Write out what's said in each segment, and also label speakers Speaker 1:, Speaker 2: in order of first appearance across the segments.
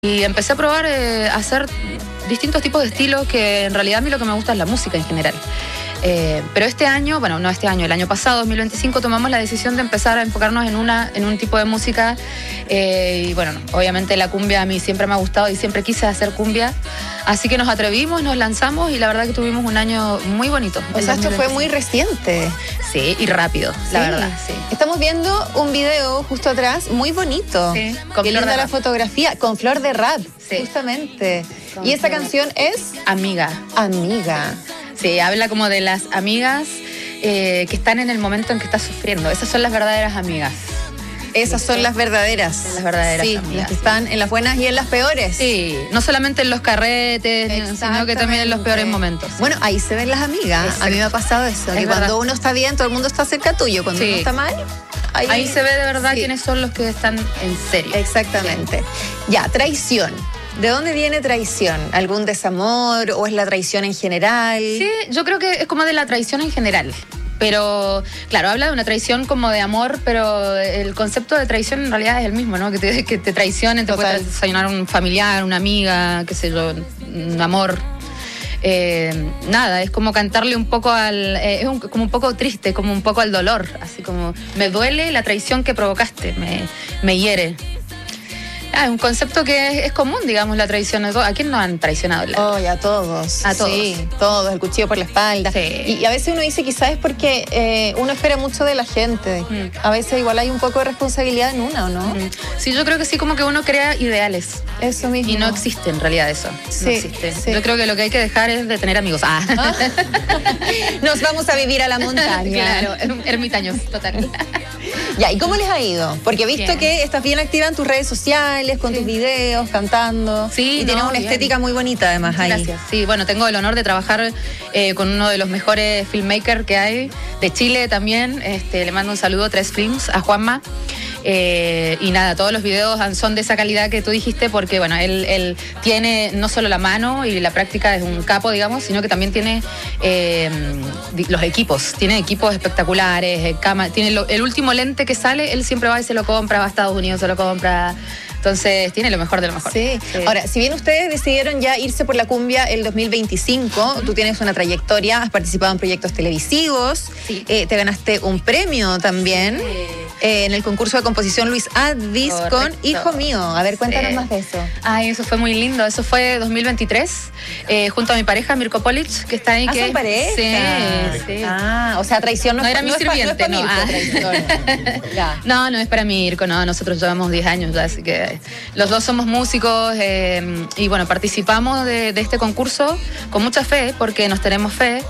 Speaker 1: Y empecé a probar a hacer distintos tipos de estilos, que en realidad a mí lo que me gusta es la música en general. Pero este año, bueno, no este año, el año pasado, 2025, tomamos la decisión de empezar a enfocarnos en un tipo de música. Y bueno, obviamente la cumbia a mí siempre me ha gustado y siempre quise hacer cumbia. Así que nos atrevimos, nos lanzamos y la verdad que tuvimos un año muy bonito.
Speaker 2: O sea, esto fue muy reciente.
Speaker 1: Sí, y rápido, la verdad, sí.
Speaker 2: Estamos viendo un video justo atrás, muy bonito.
Speaker 1: Sí, con
Speaker 2: Qué linda la fotografía, con Flor de Rap,
Speaker 1: sí,
Speaker 2: justamente. Y esta canción es...
Speaker 1: Amiga.
Speaker 2: Amiga.
Speaker 1: Sí, habla como de las amigas que están en el momento en que estás sufriendo. Esas son las verdaderas amigas.
Speaker 2: Esas son las verdaderas.
Speaker 1: Las verdaderas
Speaker 2: amigas. Las que están en las buenas y en las peores.
Speaker 1: Sí, no solamente en los carretes, sino que también en los peores momentos. Sí.
Speaker 2: Bueno, ahí se ven las amigas. Exacto. A mí me ha pasado eso. Que cuando uno está bien, todo el mundo está cerca tuyo. Cuando uno está mal...
Speaker 1: Ahí se ve de verdad quiénes son los que están en serio.
Speaker 2: Exactamente. Sí. Ya, traición. ¿De dónde viene traición? ¿Algún desamor o es la traición en general?
Speaker 1: Sí, yo creo que es como de la traición en general. Pero, claro, habla de una traición como de amor, pero el concepto de traición en realidad es el mismo, ¿no? Que te traicionen, te puede traicionar un familiar, una amiga, qué sé yo, un amor. Nada, es como cantarle un poco como un poco triste, como un poco al dolor. Así como, me duele la traición que provocaste, me hiere. Es un concepto que es común, digamos, la traición. ¿A quién nos han traicionado?
Speaker 2: A todos.
Speaker 1: A todos.
Speaker 2: Sí, todos, el cuchillo por la espalda.
Speaker 1: Sí.
Speaker 2: Y a veces uno dice, quizás es porque uno espera mucho de la gente. A veces igual hay un poco de responsabilidad en una, ¿o no?
Speaker 1: Sí, yo creo que sí, como que uno crea ideales.
Speaker 2: Eso mismo.
Speaker 1: Y no existe en realidad eso.
Speaker 2: Sí,
Speaker 1: no existe.
Speaker 2: Sí.
Speaker 1: Yo creo que lo que hay que dejar es de tener amigos.
Speaker 2: Nos vamos a vivir a la montaña.
Speaker 1: Claro, ermitaños, total.
Speaker 2: Ya, ¿y cómo les ha ido? Porque he visto que estás bien activa en tus redes sociales, con tus videos, cantando.
Speaker 1: Sí,
Speaker 2: y tienes una estética muy bonita además ahí.
Speaker 1: Gracias. Sí, bueno, tengo el honor de trabajar con uno de los mejores filmmakers que hay, de Chile también. Le mando un saludo, 3 Films, a Juanma. Y nada, todos los videos son de esa calidad que tú dijiste, porque bueno, él tiene no solo la mano y la práctica, es un capo, digamos, sino que también tiene los equipos. Tiene equipos espectaculares, tiene el último lente que sale, él siempre va y se lo compra, va a Estados Unidos, se lo compra. Entonces, tiene lo mejor de lo mejor.
Speaker 2: Sí. Ahora, si bien ustedes decidieron ya irse por la cumbia el 2025, tú tienes una trayectoria, has participado en proyectos televisivos, te ganaste un premio también en el concurso de composición Luis Advis con Hijo Mío. A ver, cuéntanos más de eso.
Speaker 1: Ay, eso fue muy lindo. Eso fue 2023, junto a mi pareja, Mirko Polic, que está ahí.
Speaker 2: ¿Son pareja?
Speaker 1: Sí.
Speaker 2: O sea, traición no
Speaker 1: era mi sirviente,
Speaker 2: no.
Speaker 1: No es para Mirko, no. Nosotros llevamos 10 años ya, así que los dos somos músicos y bueno, participamos de este concurso con mucha fe, porque nos tenemos fe.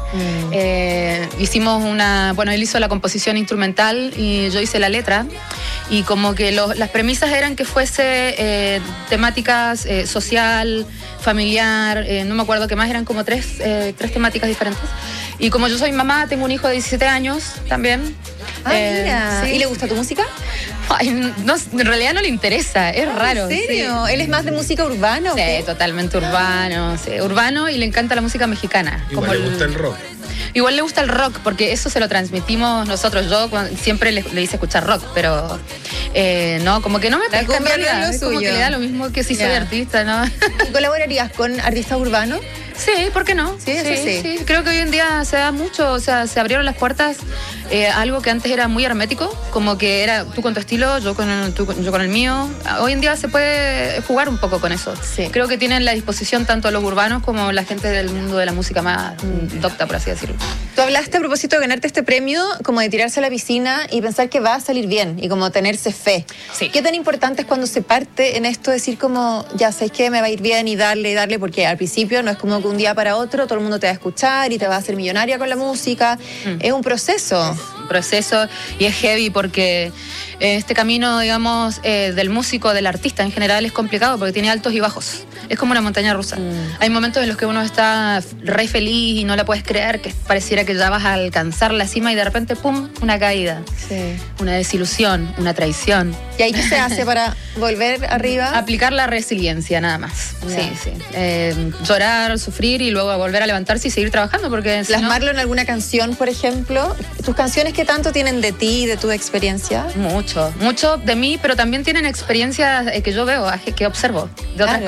Speaker 1: Hicimos él hizo la composición instrumental y yo hice la letra, y como que las premisas eran que fuese temáticas social, familiar, no me acuerdo qué más, eran como tres temáticas diferentes. Y como yo soy mamá, tengo un hijo de 17 años también.
Speaker 2: Mira.
Speaker 1: Sí.
Speaker 2: ¿Y le gusta tu música?
Speaker 1: Ay, no, en realidad no le interesa, es raro.
Speaker 2: ¿En serio? ¿Él es más de música urbana?
Speaker 1: Sí, totalmente urbano. Sí, urbano, y le encanta la música mexicana.
Speaker 3: Igual le gusta el rock.
Speaker 1: Igual le gusta el rock, porque eso se lo transmitimos nosotros. Yo siempre le hice escuchar rock, pero no, como que no me pesca en realidad. Es como que le da lo mismo que si soy artista, ¿no?
Speaker 2: ¿Y colaborarías con artistas urbanos?
Speaker 1: Sí, ¿por qué no?
Speaker 2: Sí.
Speaker 1: Creo que hoy en día se da mucho, o sea, se abrieron las puertas algo que antes era muy hermético, como que era tú con tu estilo, yo con el mío. Hoy en día se puede jugar un poco con eso.
Speaker 2: Sí.
Speaker 1: Creo que tienen la disposición tanto los urbanos como la gente del mundo de la música más docta, por así decirlo.
Speaker 2: Tú hablaste a propósito de ganarte este premio, como de tirarse a la piscina y pensar que va a salir bien y como tenerse fe.
Speaker 1: Sí.
Speaker 2: ¿Qué tan importante es cuando se parte en esto decir como, ya sabes que me va a ir bien y darle, porque al principio no es como que un día para otro todo el mundo te va a escuchar y te va a hacer millonaria con la música? Es un proceso.
Speaker 1: Y es heavy, porque este camino, digamos, del músico, del artista en general, es complicado porque tiene altos y bajos. Es como una montaña rusa. Hay momentos en los que uno está re feliz y no la puedes creer, que pareciera que ya vas a alcanzar la cima, y de repente, ¡pum!, una caída.
Speaker 2: Sí.
Speaker 1: Una desilusión, una traición.
Speaker 2: ¿Y ahí qué se hace para volver arriba?
Speaker 1: Aplicar la resiliencia, nada más. Sí. Llorar, sufrir y luego volver a levantarse y seguir trabajando, porque
Speaker 2: plasmarlo en alguna canción, por ejemplo. ¿Tus canciones qué tanto tienen de ti, de tu experiencia?
Speaker 1: Mucho de mí, pero también tienen experiencias que yo veo, que observo de otras personas.